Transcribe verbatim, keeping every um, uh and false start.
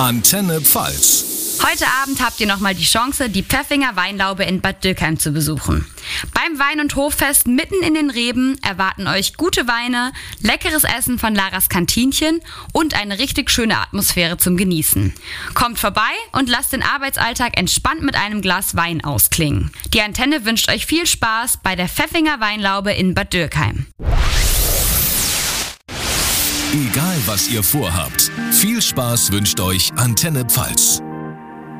Antenne Pfalz. Heute Abend habt ihr nochmal die Chance, die Pfäffinger Weinlaube in Bad Dürkheim zu besuchen. Beim Wein- und Hoffest mitten in den Reben erwarten euch gute Weine, leckeres Essen von Laras Kantinchen und eine richtig schöne Atmosphäre zum Genießen. Kommt vorbei und lasst den Arbeitsalltag entspannt mit einem Glas Wein ausklingen. Die Antenne wünscht euch viel Spaß bei der Pfäffinger Weinlaube in Bad Dürkheim. Egal was ihr vorhabt, viel Spaß wünscht euch Antenne Pfalz.